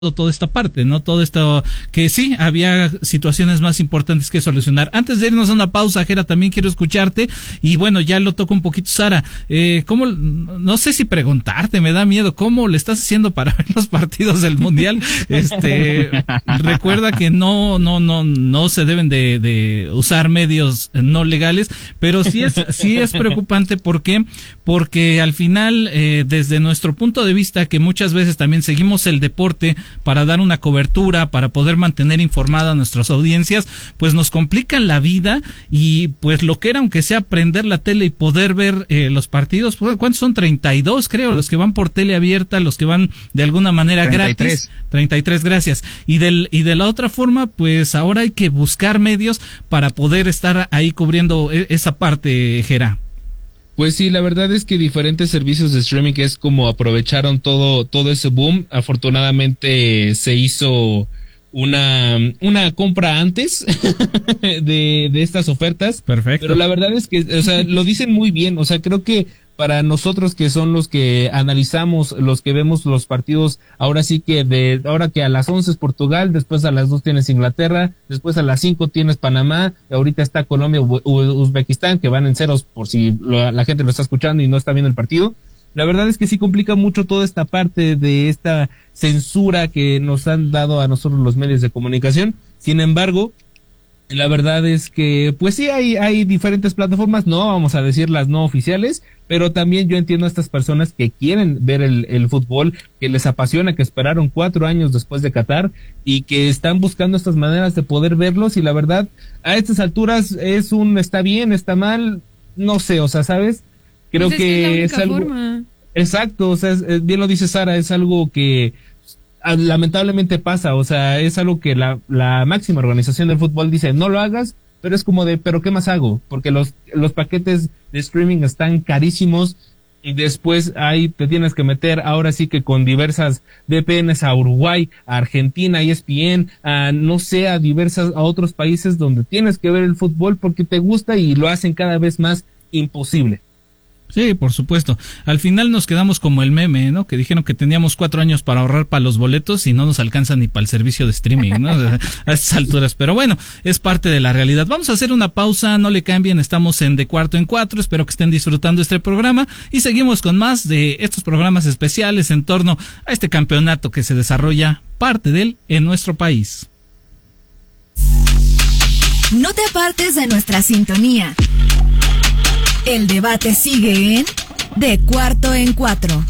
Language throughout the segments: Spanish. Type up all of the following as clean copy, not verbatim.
toda esta parte, ¿no? Todo esto, que sí, había situaciones más importantes que solucionar. Antes de irnos a una pausa, Jera, también quiero escucharte, y bueno, ya lo toco un poquito, Sara, ¿cómo, no sé si preguntarte, me da miedo, cómo le estás haciendo para ver los partidos del Mundial? Recuerda que no se deben de usar medios no legales, pero sí es preocupante, ¿por qué? Porque al final, desde nuestro punto de vista, que muchas veces también seguimos el deporte para dar una cobertura, para poder mantener informada a nuestras audiencias, pues nos complican la vida, y pues lo que era, aunque sea prender la tele y poder ver los partidos, pues, ¿cuántos son? 32, creo, los que van por tele abierta, los que van de alguna manera 33. Gratis. 33, gracias. Y de la otra forma, pues ahora hay que buscar medios para poder estar ahí cubriendo esa parte, Jera. Pues sí, la verdad es que diferentes servicios de streaming es como aprovecharon todo ese boom. Afortunadamente se hizo una compra antes de estas ofertas. Perfecto. Pero la verdad es que, o sea, lo dicen muy bien. O sea, creo que para nosotros que son los que analizamos, los que vemos los partidos, ahora sí que ahora que a las 11 es Portugal, después a las 2 tienes Inglaterra, después a las 5 tienes Panamá, ahorita está Colombia, Uzbekistán, que van en ceros por si la gente lo está escuchando y no está viendo el partido. La verdad es que sí complica mucho toda esta parte de esta censura que nos han dado a nosotros los medios de comunicación. Sin embargo, la verdad es que, pues sí, hay diferentes plataformas, no vamos a decir las no oficiales, pero también yo entiendo a estas personas que quieren ver el fútbol, que les apasiona, que esperaron 4 años después de Qatar y que están buscando estas maneras de poder verlos, y la verdad, a estas alturas está bien, está mal, no sé, o sea, ¿sabes? Creo pues que es algo... Forma. Exacto, o sea, bien lo dice Sara, es algo que lamentablemente pasa, o sea, es algo que la máxima organización del fútbol dice, no lo hagas, pero es como pero ¿qué más hago? Porque los paquetes de streaming están carísimos, y después ahí te tienes que meter ahora sí que con diversas VPNs a Uruguay, a Argentina, a ESPN, a otros países donde tienes que ver el fútbol porque te gusta, y lo hacen cada vez más imposible. Sí, por supuesto. Al final nos quedamos como el meme, ¿no? Que dijeron que teníamos 4 años para ahorrar para los boletos y no nos alcanza ni para el servicio de streaming, ¿no? A estas alturas. Pero bueno, es parte de la realidad. Vamos a hacer una pausa, no le cambien, estamos en De Cuarto en Cuatro. Espero que estén disfrutando este programa y seguimos con más de estos programas especiales en torno a este campeonato que se desarrolla, parte de él, en nuestro país. No te apartes de nuestra sintonía. El debate sigue en De Cuarto en Cuatro.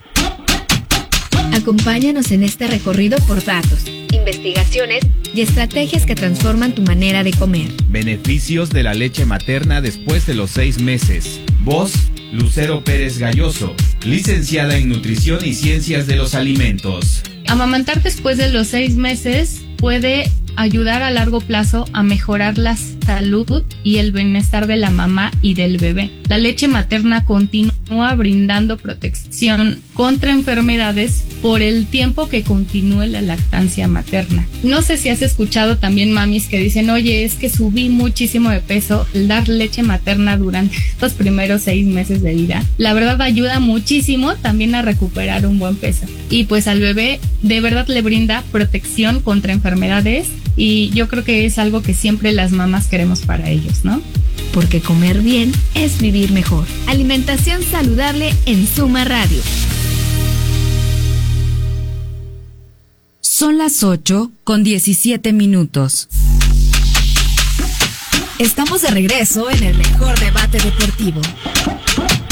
Acompáñanos en este recorrido por datos, investigaciones y estrategias que transforman tu manera de comer. Beneficios de la leche materna después de los 6 meses. Voz, Lucero Pérez Galloso, licenciada en Nutrición y Ciencias de los Alimentos. Amamantar después de los 6 meses puede ayudar a largo plazo a mejorar la salud y el bienestar de la mamá y del bebé. La leche materna continúa brindando protección contra enfermedades por el tiempo que continúe la lactancia materna. No sé si has escuchado también mamis que dicen, oye, es que subí muchísimo de peso. El dar leche materna durante los primeros 6 meses de vida, la verdad ayuda muchísimo también a recuperar un buen peso. Y pues al bebé de verdad le brinda protección contra enfermedades, y yo creo que es algo que siempre las mamás queremos para ellos, ¿no? Porque comer bien es vivir mejor. Alimentación saludable en Suma Radio. Son las 8:17. Estamos de regreso en el mejor debate deportivo.